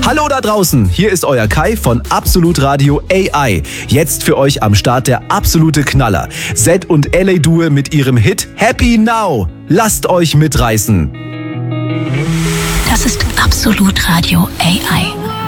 Hallo da draußen, hier ist euer Kai von Absolut Radio AI. Jetzt für euch am Start der absolute Knaller. Zed und LA Due mit ihrem Hit Happy Now. Lasst euch mitreißen. Das ist Absolut Radio AI.